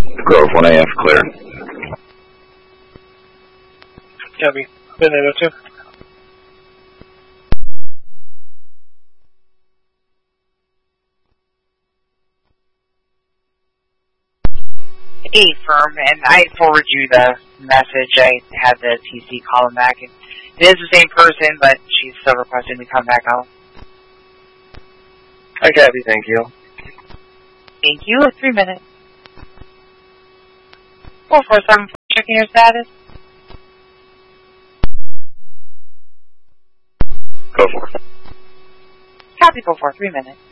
Grove 1AF, clear. Copy. Been 802. Hey, firm, and I forward you the message. I had the TC call him back. And it is the same person, but she's still requesting to come back out. Hi, Kathy. Thank you. Thank you. 3 minutes. 447, checking your status. Go for it. Copy, go for 3 minutes.